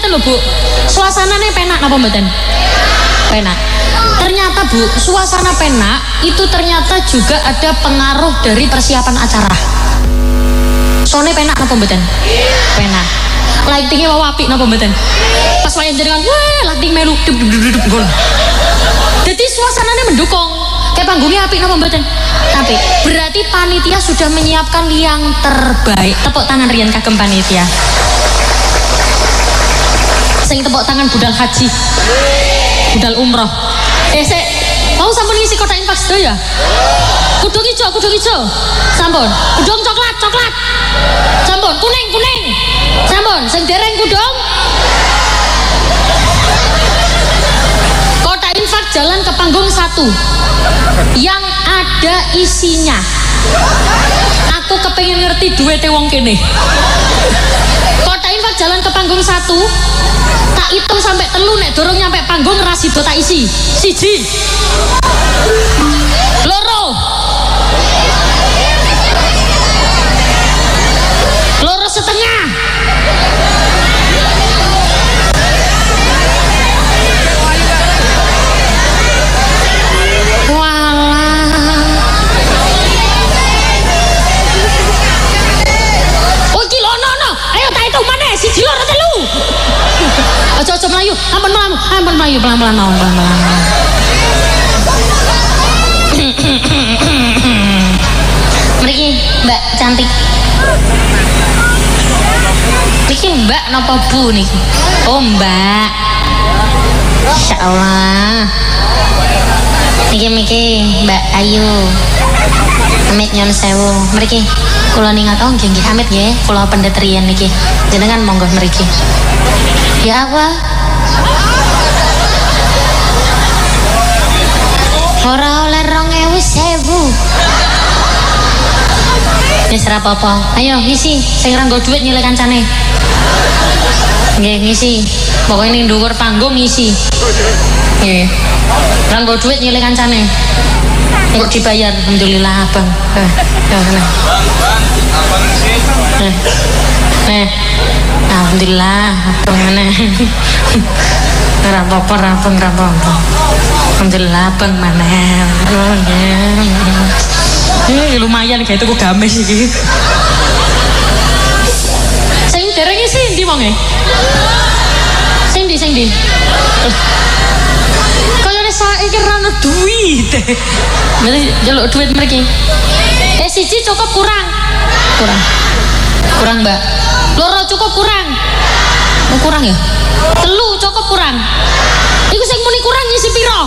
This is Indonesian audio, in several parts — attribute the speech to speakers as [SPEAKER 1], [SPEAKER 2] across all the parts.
[SPEAKER 1] ngeten lho Bu. Suasananya penak napa mboten? Penak. Ternyata Bu, suasana penak itu ternyata juga ada pengaruh dari persiapan acara. Soalnya penak napa mboten? Penak. Lightingnya wae apik napa mboten? Pas wayang jenengan, wah lighting melu duduk ngono. Jadi suasananya mendukung. Kayak panggungnya apik napa mboten? Apik. Berarti panitia sudah menyiapkan yang terbaik. Tepuk tangan riyen kagem panitia. Sing tepuk tangan budal haji. Budal umroh. Sik, mau sampun ngisi kotak infak sedaya? Kudung ijo. Sampun. Kudung coklat. Sampun, kuning. Sampun, sing dereng kudung. Kotak infak jalan ke panggung 1 yang ada isinya. Aku kepengen ngerti duwete wong kene. Kotak infak jalan ke panggung 1. Tak hitung sampai 3 nek dorong nyampe panggung rasido tak isi. 1 2 2,5 siji loro telu. Aja mlayu, ampun mlayu pelan-pelan. Mriki Mbak cantik. Niki Mbak napa Bu niki? Oh Mbak. Insyaallah. Niki Mbak Ayu. Amit nyon sewu. Mriki kula ningat oh nggih amit nggih kula pendet riyen niki. Jenengan monggo mriki. Ya apa? Ora oleh 2.000. Wis ora apa-apa. Ayo ngisi sing ora nggo dhuwit nyilih kancane. Nggih ngisi. Pokoke ning dhuwur panggung ngisi. Nggih. Ora nggo dhuwit nyilih kancane. Engko dibayar alhamdulillah Abang. Alhamdulillah Abang meneh. Ora apa-apa. Alhamdulillah Abang meneh. Lumayan kayak tuku gamis iki. Sing dereng isi ndi wonge? Sing ndi? Kayane saiki ra ono duit. Berarti njaluk duit mriki. Siji cukup kurang. Kurang Mbak. Loro cukup kurang. Oh kurang ya? 3 cukup kurang. Iku sing muni kurang ngisi piro?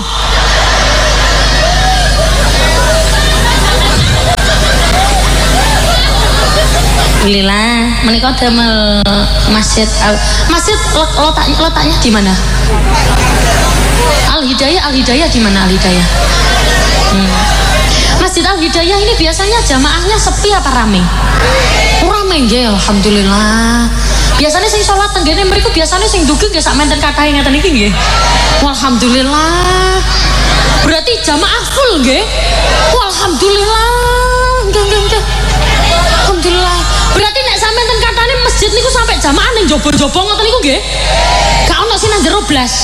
[SPEAKER 1] Alhamdulillah, menika damel masjid letaknya di mana? Al Hidayah di mana Al Hidayah? Masjid Al Hidayah ini biasanya jamaahnya sepi apa rame? Rame nggih, alhamdulillah. Biasanya sing sholat tenggene mriku biasanya sing dugem nggih sak menten kathah ngeten iki nggih. Alhamdulillah. Berarti jamaah full nggih? Alhamdulillah. Nggih. Alhamdulillah. Berarti nek sampean ten katane masjid niku sampai jamaah ning jaba-jaba ngoten niku nggih. Gak ono sing nang jero blas.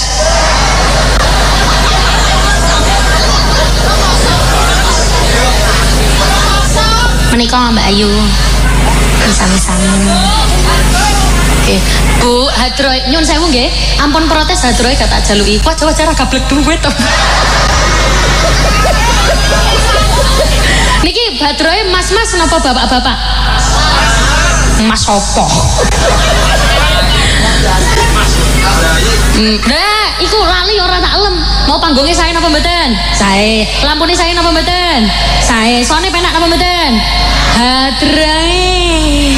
[SPEAKER 1] Menika Mbak Ayu. Sami-sami. Oke. Bu, hadroy nyun sewu nggih. Ampun protes hadroy gak tak jaluki. Wajah-wajah ra gablek duwit to. Niki hadroy mas-mas napa bapak-bapak? Mas opo? Nah, iku lali ora tak lem. Mau panggungnya sae napa mboten? Sae. Lampune sae napa mboten? Sae. Sone penak napa mboten? Hadrai.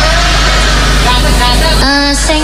[SPEAKER 1] Sing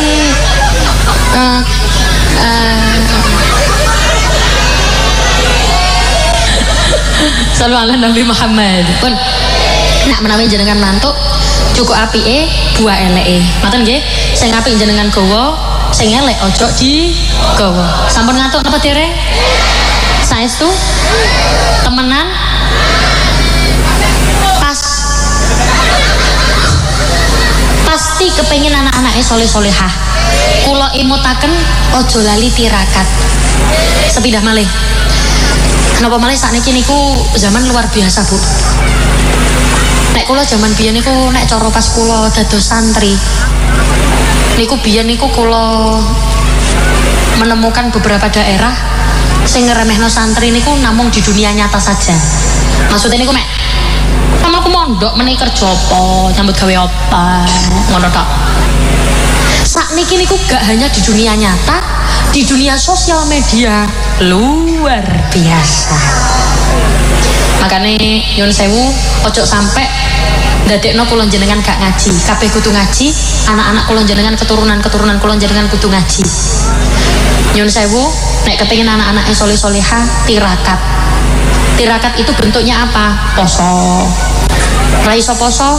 [SPEAKER 1] Sallu ala Nabi Muhammad. Pun nak menawi jenengan mantuk cukup apike buah eleke. Ngoten nggih. Sing apik jenengan gawa, sing elek ojo di gawa. Sampun ngantuk napa dereng? Saestu temenan pas kepengin anak-anake soleh-solehah. Kula imutaken ojo lali tirakat. Sepidah malih. Kenapa malih sakniki niku zaman luar biasa, Bu. Nek kula zaman biyen niku nek cara pas kula dados santri. Niku biyen niku kula menemukan beberapa daerah sing ngeremehno santri niku namung di dunia nyata saja. Maksudnya niku mek sama aku mondok meneh kerja apa, nyambut gawe apa, ngono tok. Sakniki niku gak hanya di dunia nyata, di dunia sosial media luar biasa. Makanya nyun sewu ojo sampai ndadekno kula jenengan gak ngaji, kabeh kudu ngaji, anak-anak kula jenengan keturunan kula jenengan kudu ngaji. Nyun sewu nek kepengin anak-anake soleh-solehah tirakat. Tirakat itu bentuknya apa? Poso. Ra iso poso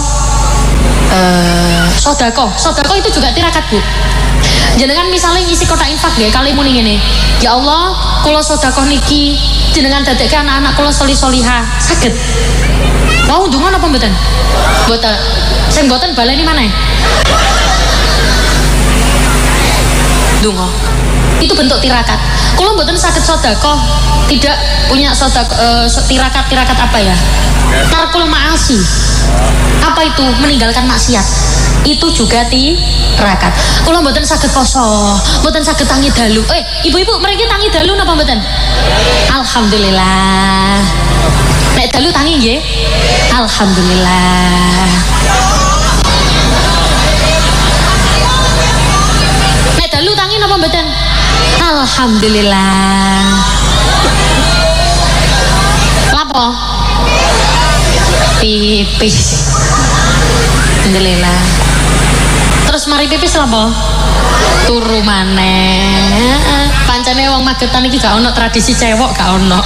[SPEAKER 1] sodako itu juga tirakat, Bu. Jenengan misalnya ngisi kotak infak nggih kali muni ngene. Ya Allah, kula sedekah niki jenengan dadekke anak-anak kula solih-solihah. Saged. Mau ndonga napa mboten? Mboten. Sing mboten baleni maneh. Ndonga. Itu bentuk tirakat. Kula mboten saged sedekah, tidak punya sedekah tirakat apa ya? Tarkul ma'asi. Apa itu? Meninggalkan maksiat. Itu juga tirakat. Kula mboten saged poso, mboten saged tangi dalu. Ibu-ibu mriki tangi dalu napa mboten? Alhamdulillah. Nek dalu tangi nggih? Alhamdulillah. Nek dalu tangi napa mboten? Alhamdulillah. Lapo? Pipis. Alhamdulillah. Terus mari pipis lapo? Turu maneh. Pancene wong Magetan iki gak ono tradisi cewek, gak ono.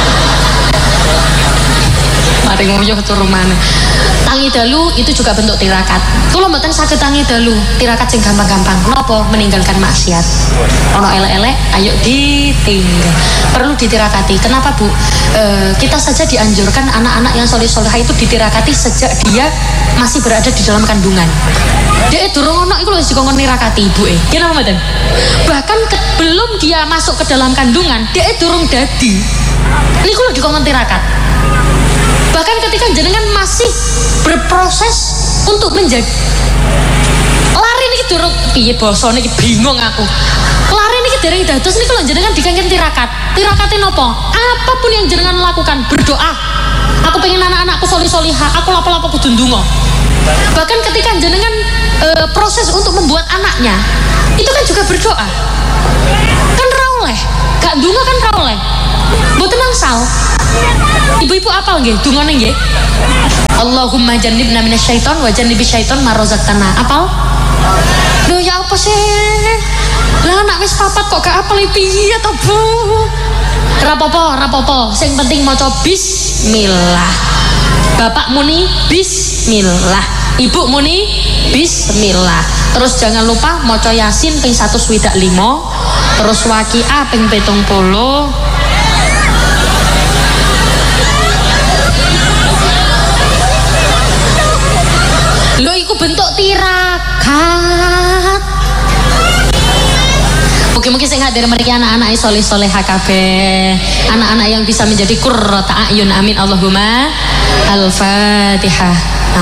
[SPEAKER 1] Mari nguyuh turu maneh. Tangi dalu itu juga bentuk tirakat. Kula mboten saged tangi dalu, tirakat sing gampang-gampang. Napa? Meninggalkan maksiat. Ono elek-elek, ayo ditinggal. Perlu ditirakati. Kenapa, Bu? Kita saja dianjurkan anak-anak yang soleh-solehah itu ditirakati sejak dia masih berada di dalam kandungan. Dia durung ono iku lho wis dikongkon nirakati ibuke. Nggih napa mboten? Bahkan belum dia masuk ke dalam kandungan, dia durung dadi. Niku lho dikongkon tirakat. Bahkan ketika jenengan masih berproses untuk menjadi lari niki durung piye basane iki bingung aku. Lari niki dereng dados niku lho jenengan dikengken tirakat. Tirakate napa? Apapun yang jenengan lakukan, berdoa. Aku pengen anak-anakku solih-solihah, aku lapo-lapo kudu ndonga. Bahkan ketika jenengan proses untuk membuat anaknya, itu kan juga berdoa. Kan ra oleh, gak ndonga kan ra oleh. Mboten angsal. Ibu-ibu apal nggih dungane nggih? Allahumma jannibna minasyaiton wa jannibis syaiton ma razaqtana. Apal? Lho ya apa sih? Lah anak wis papat kok gak apal piye to, Bu? Rapopo. Sing penting maca bismillah. Bapak muni bismillah. Ibu muni bismillah. Terus jangan lupa maca Yasin ping 125, terus Waqiah ping 70. Lho iku bentuk tirakat. Mungkin sing hadir mriki anak-anak soleh-solehah kabeh. Anak-anak yang bisa menjadi qurrata a'yun. Amin Allahumma. Al-Fatihah.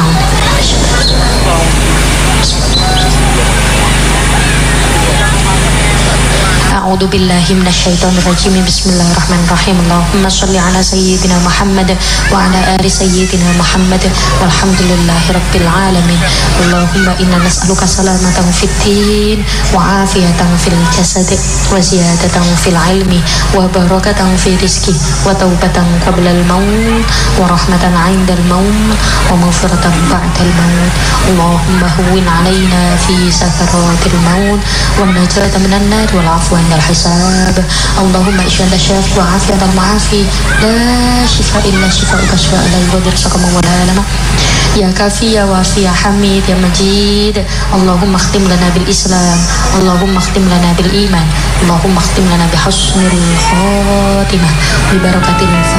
[SPEAKER 1] A'udzu billahi minasyaitonir rajim. Bismillahirrahmanirrahim. Allahumma shalli ala sayyidina Muhammad wa ala ali sayyidina Muhammad walhamdulillahi rabbil alamin. Allahumma inna nas'aluka salamatan fid din wa afiyatan fil jasad wa ziyadatan fil ilmi wa barakatan fi rizqi wa taubatan qabla al maut wa rahmatan 'inda al maut wa maghfiratan ba'da al maut. Allahumma hawwin 'alaina fi sakaratil maut wa najata minan nar wal 'afwa الحساب. اللهم اشفنا الشافي وعافية المعافي لا شفاء إلا شفاءك شفاء لا يغادر سقما ولا ألما يا كافي يا وافي يا حميد يا مجيد. اللهم اختم لنا بالإسلام، اللهم اختم لنا بالإيمان، اللهم اختم لنا بحسن الخاتمة ببركة الفاتحة.